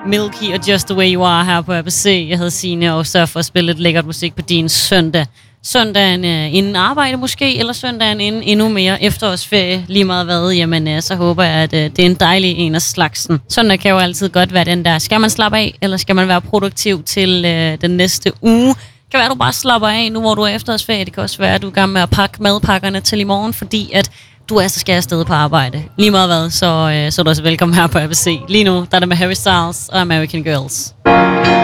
Milky og Just The Way You Are her på ABC. Jeg hedder Signe og sørger for at spille lidt lækkert musik på din søndag. Søndagen inden arbejde måske, eller søndagen inden endnu mere efterårsferie, lige meget hvad, jamen så håber jeg, at det er en dejlig en af slagsen. Søndag kan jo altid godt være den der, skal man slappe af, eller skal man være produktiv til den næste uge? Det kan være, at du bare slapper af nu, hvor du er efterårsferie. Det kan også være, at du er i gang med at pakke madpakkerne til i morgen, fordi at du er så skal afsted på arbejde. Lige meget hvad, så er du også velkommen her på ABC. Lige nu, der er det med Harry Styles og American Girls.